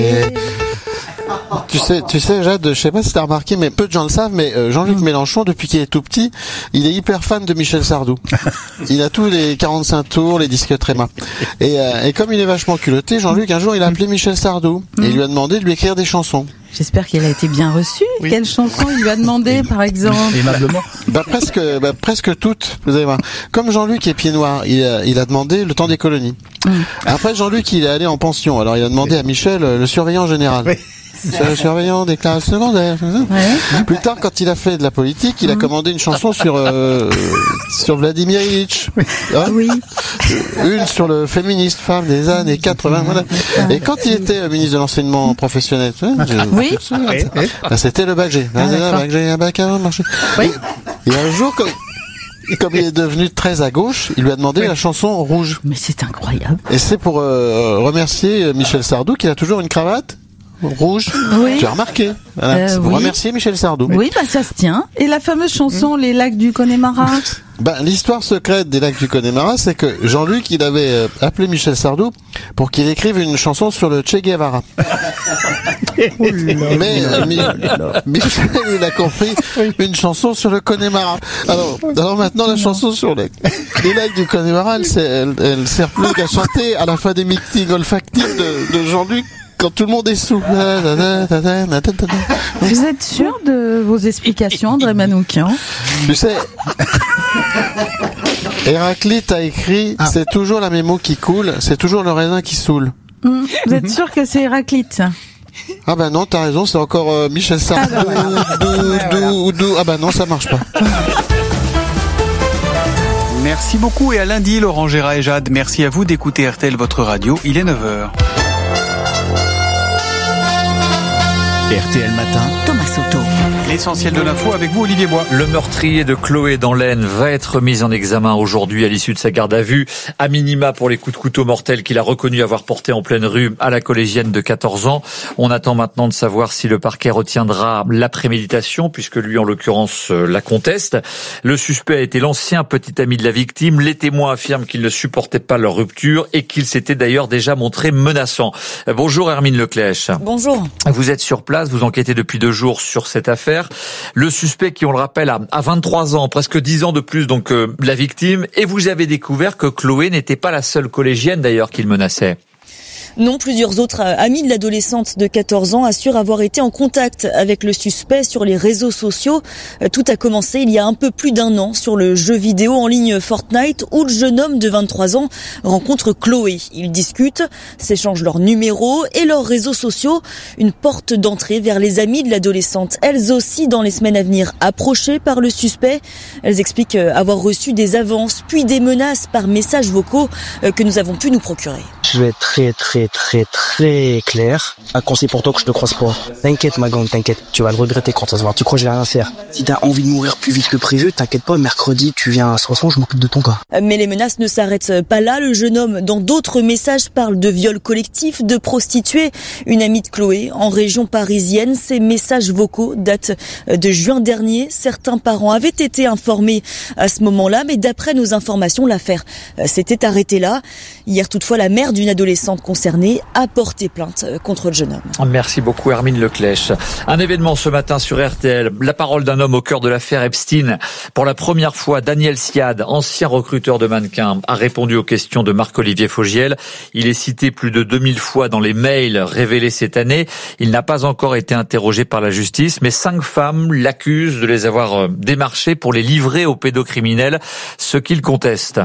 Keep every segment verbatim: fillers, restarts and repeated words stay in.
Et... Tu sais, tu sais, Jade, je sais pas si t'as remarqué, mais peu de gens le savent, mais euh, Jean-Luc mmh. Mélenchon, depuis qu'il est tout petit, il est hyper fan de Michel Sardou. Il a tous les quarante-cinq tours, les disques Tréma. Et, euh, et comme il est vachement culotté, Jean-Luc, un jour, il a appelé Michel Sardou mmh. et il lui a demandé de lui écrire des chansons. J'espère qu'elle a été bien reçue. Oui. Quelle chanson il lui a demandé, par exemple? Aimablement. Bah presque, bah presque toutes. Vous allez voir. Comme Jean-Luc est pied noir, il a, il a demandé le temps des colonies. Mm. Après Jean-Luc, il est allé en pension. Alors il a demandé à Michel le surveillant général. Oui. C'est le surveillant des classes secondaires. Ouais. Plus tard, quand il a fait de la politique, il a commandé une chanson sur euh, sur Vladimir Ilitch. Hein oui. Une sur le féministe femme des années quatre-vingts. Voilà. Et quand il était ministre de l'enseignement professionnel, oui. Ben, c'était le bac G. Ah, bac G, un bac à marché. Oui. Et, et un jour, comme Comme il est devenu très à gauche, il lui a demandé oui. la chanson Rouge. Mais c'est incroyable. Et c'est pour euh, remercier Michel Sardou qu'il a toujours une cravate rouge. Oui. Tu as remarqué. Voilà. Euh, c'est pour oui. remercier Michel Sardou. Oui, bah ça se tient. Et la fameuse chanson mmh. Les lacs du Connemara. Ben, l'histoire secrète des lacs du Connemara, c'est que Jean-Luc, il avait euh, appelé Michel Sardou pour qu'il écrive une chanson sur le Che Guevara. Mais euh, Mi- Michel, il a compris une chanson sur le Connemara. Alors, alors maintenant, la chanson sur les, les lacs du Connemara, elle, elle, elle sert plus qu'à chanter à la fin des meetings olfactifs de, de Jean-Luc. Quand tout le monde est sous. Vous êtes sûr de vos explications, André Manoukian? Tu sais, Héraclite a écrit ah. c'est toujours la mémo qui coule, c'est toujours le raisin qui saoule. Mmh. Vous êtes sûr que c'est Héraclite, ça? Ah ben non, t'as raison, c'est encore euh, Michel Sardou. Ah, ben voilà. Ah ben non, ça marche pas. Merci beaucoup et à lundi, Laurent Gérard et Jade. Merci à vous d'écouter R T L, votre radio. Il est neuf heures. R T L Matin, Thomas Soto. L'essentiel de l'info avec vous, Olivier Bois. Le meurtrier de Chloé dans l'Aisne va être mis en examen aujourd'hui à l'issue de sa garde à vue, à minima pour les coups de couteau mortels qu'il a reconnu avoir portés en pleine rue à la collégienne de quatorze ans. On attend maintenant de savoir si le parquet retiendra la préméditation, puisque lui, en l'occurrence, la conteste. Le suspect a été l'ancien petit ami de la victime. Les témoins affirment qu'il ne supportait pas leur rupture et qu'il s'était d'ailleurs déjà montré menaçant. Bonjour Hermine Leclèche. Bonjour. Vous êtes sur place, vous enquêtez depuis deux jours sur cette affaire. Le suspect qui, on le rappelle, a vingt-trois ans, presque dix ans de plus, donc euh, la victime, et vous avez découvert que Chloé n'était pas la seule collégienne d'ailleurs qu'il menaçait. Non, plusieurs autres amis de l'adolescente de quatorze ans assurent avoir été en contact avec le suspect sur les réseaux sociaux. Tout a commencé il y a un peu plus d'un an sur le jeu vidéo en ligne Fortnite où le jeune homme de vingt-trois ans rencontre Chloé. Ils discutent, s'échangent leurs numéros et leurs réseaux sociaux. Une porte d'entrée vers les amis de l'adolescente, elles aussi dans les semaines à venir approchées par le suspect. Elles expliquent avoir reçu des avances puis des menaces par messages vocaux que nous avons pu nous procurer. Je vais être très très très très clair. Un conseil pour toi que je te croise pas. T'inquiète ma grande, t'inquiète. Tu vas le regretter quand ça se voit. Tu crois que j'ai rien à faire. Si t'as envie de mourir plus vite que prévu, t'inquiète pas, mercredi tu viens à Soissons, je m'occupe de ton cas. Mais les menaces ne s'arrêtent pas là. Le jeune homme, dans d'autres messages, parle de viol collectif, de prostituées. Une amie de Chloé, en région parisienne, ces messages vocaux datent de juin dernier. Certains parents avaient été informés à ce moment-là, mais d'après nos informations, l'affaire s'était arrêtée là. Hier toutefois, la mère d'une adolescente concernée a porté plainte contre le jeune homme. Merci beaucoup Hermine Leclèche. Un événement ce matin sur R T L, la parole d'un homme au cœur de l'affaire Epstein. Pour la première fois, Daniel Siad, ancien recruteur de mannequins, a répondu aux questions de Marc-Olivier Fogiel. Il est cité plus de deux mille fois dans les mails révélés cette année. Il n'a pas encore été interrogé par la justice, mais cinq femmes l'accusent de les avoir démarchés pour les livrer aux pédocriminels, ce qu'il conteste.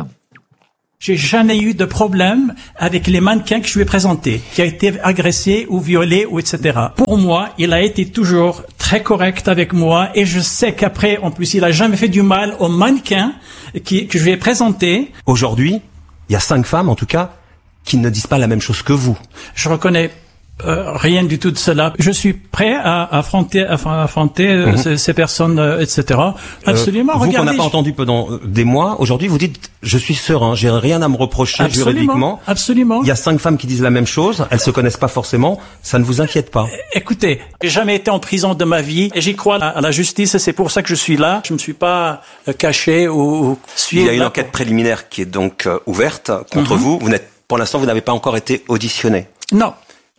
J'ai jamais eu de problème avec les mannequins que je lui ai présentés, qui a été agressé ou violé ou et cetera. Pour moi, il a été toujours très correct avec moi et je sais qu'après, en plus, il a jamais fait du mal aux mannequins qui, que je lui ai présentés. Aujourd'hui, il y a cinq femmes, en tout cas, qui ne disent pas la même chose que vous. Je reconnais Euh, rien du tout de cela. Je suis prêt à, à affronter, à affronter euh, mmh. ces, ces personnes, euh, et cetera. Absolument. Euh, vous regardez, qu'on n'a pas je... entendu pendant des mois, aujourd'hui vous dites je suis serein, j'ai rien à me reprocher absolument, juridiquement. Absolument. Il y a cinq femmes qui disent la même chose, elles se connaissent pas forcément, ça ne vous inquiète pas. Écoutez, j'ai jamais été en prison de ma vie et j'y crois à la justice et c'est pour ça que je suis là. Je me suis pas caché ou suivi. Il y a une enquête préliminaire qui est donc euh, ouverte contre mmh. vous. Vous n'êtes, pour l'instant, vous n'avez pas encore été auditionné. Non.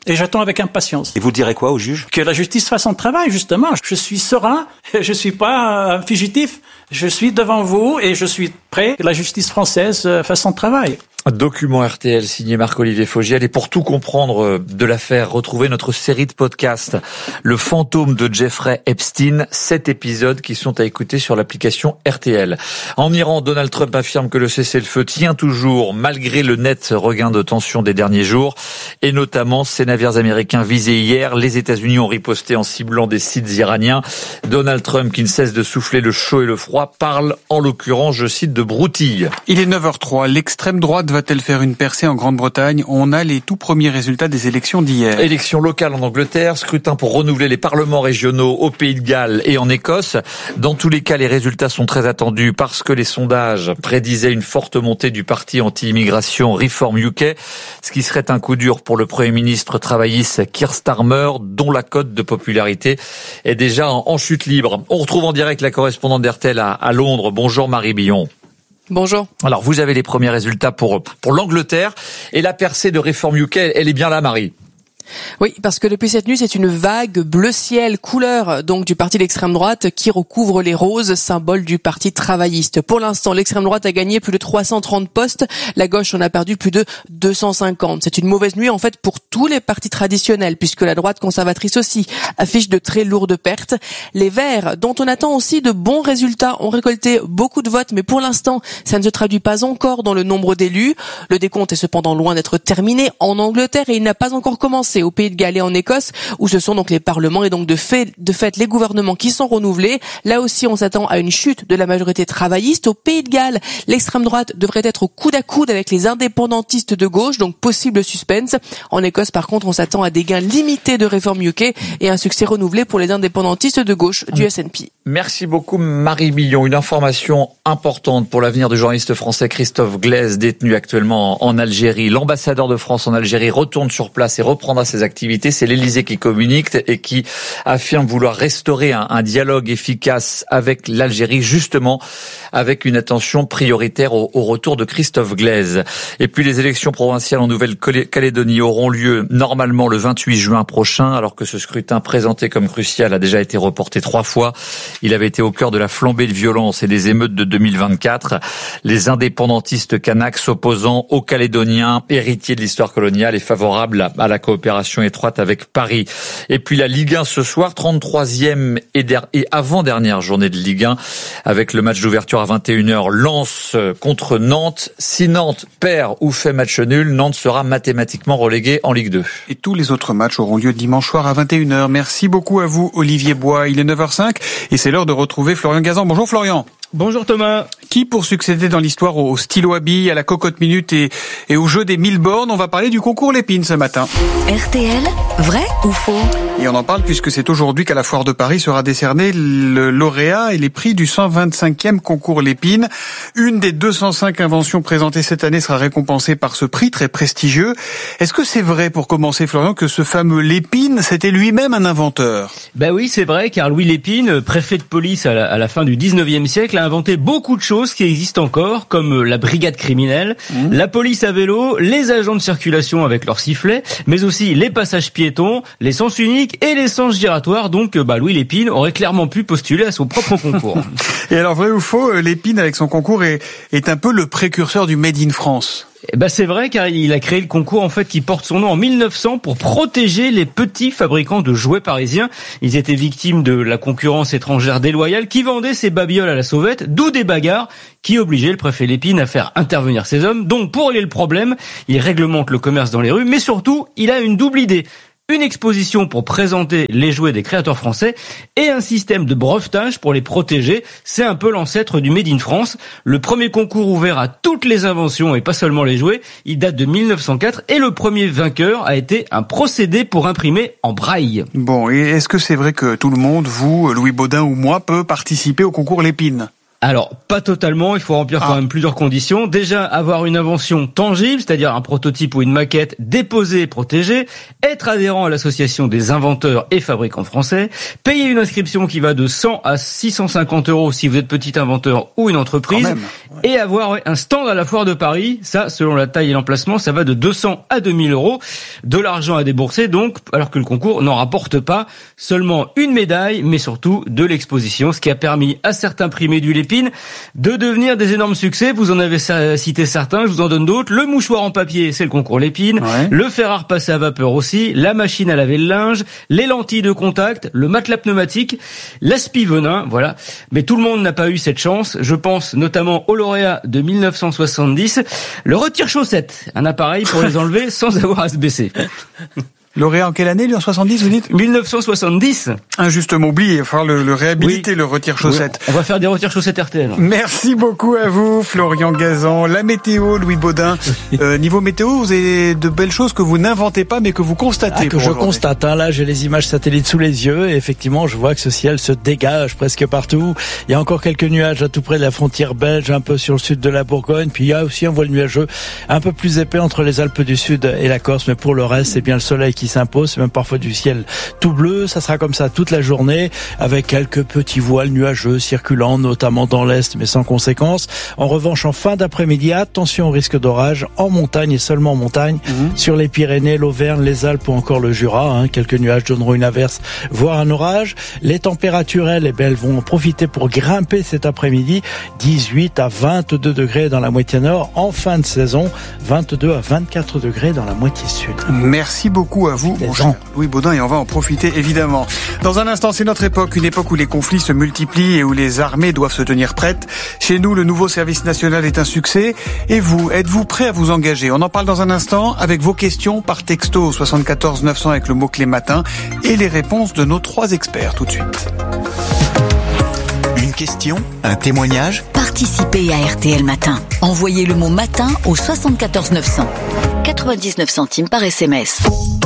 Et j'attends avec impatience. Et vous direz quoi au juge? Que la justice fasse son travail, justement. Je suis serein, je suis pas un fugitif. Je suis devant vous et je suis prêt que la justice française fasse son travail. Document R T L signé Marc-Olivier Fogiel. Et pour tout comprendre de l'affaire, retrouvez notre série de podcasts Le fantôme de Jeffrey Epstein, sept épisodes qui sont à écouter sur l'application R T L. En Iran, Donald Trump affirme que le cessez-le-feu tient toujours malgré le net regain de tension des derniers jours et notamment ces navires américains visés hier. Les États-Unis ont riposté en ciblant des sites iraniens. Donald Trump, qui ne cesse de souffler le chaud et le froid, parle en l'occurrence, je cite, de broutille. Il est neuf heures trois. L'extrême droite va-t-elle faire une percée en Grande-Bretagne? On a les tout premiers résultats des élections d'hier. Élections locales en Angleterre, scrutin pour renouveler les parlements régionaux au Pays de Galles et en Écosse. Dans tous les cas, les résultats sont très attendus parce que les sondages prédisaient une forte montée du parti anti-immigration Reform U K, ce qui serait un coup dur pour le Premier ministre travailliste Keir Starmer, dont la cote de popularité est déjà en chute libre. On retrouve en direct la correspondante d'R T L à, à Londres. Bonjour Marie Billon. Bonjour. Alors, vous avez les premiers résultats pour pour l'Angleterre et la percée de Reform U K, elle est bien là, Marie. Oui, parce que depuis cette nuit, c'est une vague bleu ciel couleur donc du parti d'extrême droite qui recouvre les roses, symbole du parti travailliste. Pour l'instant, l'extrême droite a gagné plus de trois cent trente postes, la gauche en a perdu plus de deux cent cinquante. C'est une mauvaise nuit en fait pour tous les partis traditionnels puisque la droite conservatrice aussi affiche de très lourdes pertes. Les Verts, dont on attend aussi de bons résultats, ont récolté beaucoup de votes, mais pour l'instant, ça ne se traduit pas encore dans le nombre d'élus. Le décompte est cependant loin d'être terminé en Angleterre et il n'a pas encore commencé au Pays de Galles et en Écosse, où ce sont donc les parlements et donc de fait, de fait les gouvernements qui sont renouvelés. Là aussi, on s'attend à une chute de la majorité travailliste. Au Pays de Galles, l'extrême droite devrait être au coude à coude avec les indépendantistes de gauche, donc possible suspense. En Écosse, par contre, on s'attend à des gains limités de Reform U K et un succès renouvelé pour les indépendantistes de gauche du S N P. Merci beaucoup Marie Billon. Une information importante pour l'avenir du journaliste français Christophe Glaise, détenu actuellement en Algérie. L'ambassadeur de France en Algérie retourne sur place et reprendra ses activités. C'est l'Élysée qui communique et qui affirme vouloir restaurer un, un dialogue efficace avec l'Algérie, justement avec une attention prioritaire au, au retour de Christophe Glaise. Et puis les élections provinciales en Nouvelle-Calédonie auront lieu normalement le vingt-huit juin prochain, alors que ce scrutin présenté comme crucial a déjà été reporté trois fois. Il avait été au cœur de la flambée de violence et des émeutes de deux mille vingt-quatre. Les indépendantistes kanaks s'opposant aux Calédoniens, héritiers de l'histoire coloniale et favorables à la coopération étroite avec Paris. Et puis la Ligue un ce soir, trente-troisième et, der- et avant-dernière journée de Ligue un, avec le match d'ouverture à vingt et une heures, Lens contre Nantes. Si Nantes perd ou fait match nul, Nantes sera mathématiquement relégué en Ligue deux. Et tous les autres matchs auront lieu dimanche soir à vingt et une heures. Merci beaucoup à vous, Olivier Bois. Il est neuf heures cinq et c'est l'heure de retrouver Florian Gazan. Bonjour Florian. Bonjour Thomas. Qui pour succéder dans l'histoire au stylo à billes, à la cocotte minute et, et au jeu des mille bornes? On va parler du concours Lépine ce matin. R T L, vrai ou faux? Et on en parle puisque c'est aujourd'hui qu'à la Foire de Paris sera décerné le lauréat et les prix du cent vingt-cinquième concours Lépine. Une des deux cent cinq inventions présentées cette année sera récompensée par ce prix très prestigieux. Est-ce que c'est vrai, pour commencer Florian, que ce fameux Lépine, c'était lui-même un inventeur? Ben oui, c'est vrai, car Louis Lépine, préfet de police à la, à la fin du dix-neuvième siècle, a inventé beaucoup de choses qui existent encore, comme la brigade criminelle, mmh. la police à vélo, les agents de circulation avec leurs sifflets, mais aussi les passages piétons, les sens uniques et les sens giratoires. Donc bah, Louis Lépine aurait clairement pu postuler à son propre concours. Et alors, vrai ou faux, Lépine avec son concours est, est un peu le précurseur du Made in France? Eh ben c'est vrai, car il a créé le concours en fait qui porte son nom en mille neuf cents pour protéger les petits fabricants de jouets parisiens. Ils étaient victimes de la concurrence étrangère déloyale qui vendait ses babioles à la sauvette, d'où des bagarres qui obligeaient le préfet Lépine à faire intervenir ces hommes. Donc pour régler le problème, il réglemente le commerce dans les rues, mais surtout il a une double idée. Une exposition pour présenter les jouets des créateurs français et un système de brevetage pour les protéger. C'est un peu l'ancêtre du Made in France. Le premier concours ouvert à toutes les inventions et pas seulement les jouets, il date de mille neuf cent quatre et le premier vainqueur a été un procédé pour imprimer en braille. Bon, et est-ce que c'est vrai que tout le monde, vous, Louis Baudin ou moi, peut participer au concours Lépine? Alors, pas totalement, il faut remplir quand ah. même plusieurs conditions. Déjà, avoir une invention tangible, c'est-à-dire un prototype ou une maquette déposée et protégée, être adhérent à l'association des inventeurs et fabricants français, payer une inscription qui va de cent à six cent cinquante euros si vous êtes petit inventeur ou une entreprise, ouais. Et avoir ouais, un stand à la foire de Paris, ça, selon la taille et l'emplacement, ça va de deux cents à deux mille euros. De l'argent à débourser, donc, alors que le concours n'en rapporte pas seulement une médaille, mais surtout de l'exposition, ce qui a permis à certains primés du Lépine de devenir des énormes succès. Vous en avez cité certains, je vous en donne d'autres. Le mouchoir en papier, c'est le concours Lépine. Ouais. Le fer à repasser à vapeur aussi. La machine à laver le linge. Les lentilles de contact. Le matelas pneumatique. L'aspi venin, voilà. Mais tout le monde n'a pas eu cette chance. Je pense notamment au lauréat de mille neuf cent soixante-dix. Le retire-chaussettes. Un appareil pour les enlever sans avoir à se baisser. Lauréat en quelle année, lui, en soixante-dix, vous dites? mille neuf cent soixante-dix. Injustement oublié, il va falloir le, le réhabiliter, oui. Le retire-chaussettes. Oui, on va faire des retire-chaussettes R T L. Merci beaucoup à vous, Florian Gazan. La météo, Louis Baudin. Euh, niveau météo, vous avez de belles choses que vous n'inventez pas, mais que vous constatez. Ah, que je constate. Hein, là, j'ai les images satellites sous les yeux et effectivement, je vois que ce ciel se dégage presque partout. Il y a encore quelques nuages à tout près de la frontière belge, un peu sur le sud de la Bourgogne. Puis il y a aussi un voile nuageux un peu plus épais entre les Alpes du Sud et la Corse. Mais pour le reste, c'est bien le soleil qui s'impose, c'est même parfois du ciel tout bleu. Ça sera comme ça toute la journée avec quelques petits voiles nuageux circulant notamment dans l'est mais sans conséquence. En revanche, en fin d'après-midi, attention au risque d'orage en montagne et seulement en montagne, mmh. sur les Pyrénées, l'Auvergne, les Alpes ou encore le Jura. Hein. Quelques nuages donneront une averse, voire un orage. Les températures, elles, eh bien, elles vont en profiter pour grimper cet après-midi. dix-huit à vingt-deux degrés dans la moitié nord en fin de saison, vingt-deux à vingt-quatre degrés dans la moitié sud. Merci beaucoup à vous, mon cher Louis Baudin, et on va en profiter évidemment. Dans un instant, c'est notre époque, une époque où les conflits se multiplient et où les armées doivent se tenir prêtes. Chez nous, le nouveau service national est un succès. Et vous, êtes-vous prêt à vous engager? On en parle dans un instant avec vos questions par texto soixante-quatorze neuf cents avec le mot-clé matin et les réponses de nos trois experts tout de suite. Une question, un témoignage? Participez à R T L Matin. Envoyez le mot matin au soixante-quatorze neuf cents. quatre-vingt-dix-neuf centimes par S M S.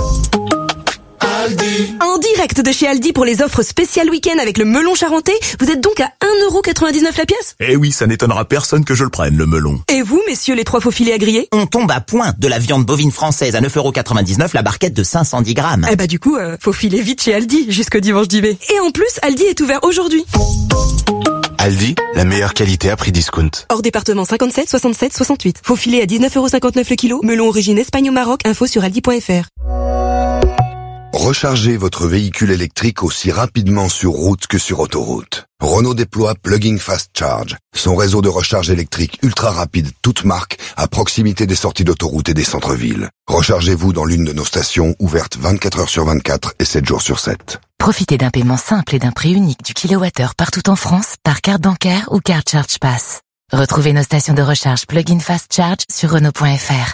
Aldi. En direct de chez Aldi pour les offres spéciales week-end avec le melon charentais, vous êtes donc à un euro quatre-vingt-dix-neuf la pièce? Eh oui, ça n'étonnera personne que je le prenne, le melon. Et vous, messieurs les trois faux filets à griller? On tombe à point de la viande bovine française à neuf euros quatre-vingt-dix-neuf la barquette de cinq cent dix grammes. Eh bah du coup, euh, faut filer vite chez Aldi jusqu'au dimanche dix mai. Et en plus, Aldi est ouvert aujourd'hui. Aldi, la meilleure qualité à prix discount. Hors département cinquante-sept, soixante-sept, soixante-huit. Faux filet à dix-neuf euros cinquante-neuf le kilo. Melon origine Espagne au Maroc. Info sur aldi point f r. Rechargez votre véhicule électrique aussi rapidement sur route que sur autoroute. Renault déploie Plug-in Fast Charge, son réseau de recharge électrique ultra rapide toute marque à proximité des sorties d'autoroute et des centres-villes. Rechargez-vous dans l'une de nos stations ouvertes vingt-quatre heures sur vingt-quatre et sept jours sur sept. Profitez d'un paiement simple et d'un prix unique du kilowattheure partout en France par carte bancaire ou carte Charge Pass. Retrouvez nos stations de recharge Plug-in Fast Charge sur Renault point f r.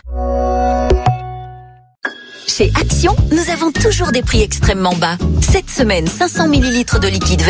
Chez Action, nous avons toujours des prix extrêmement bas. Cette semaine, cinq cents millilitres de liquide vert